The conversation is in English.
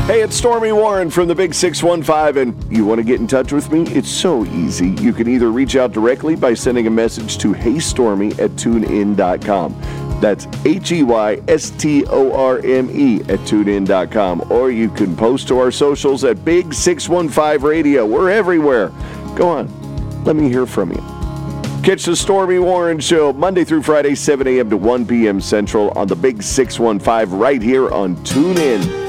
Hey, it's Stormy Warren from the Big 615, and you want to get in touch with me? It's so easy. You can either reach out directly by sending a message to heystormy@tunein.com. That's HEYSTORME@tunein.com. Or you can post to our socials at Big 615 Radio. We're everywhere. Go on. Let me hear from you. Catch the Stormy Warren Show Monday through Friday, 7 a.m. to 1 p.m. Central on the Big 615 right here on TuneIn.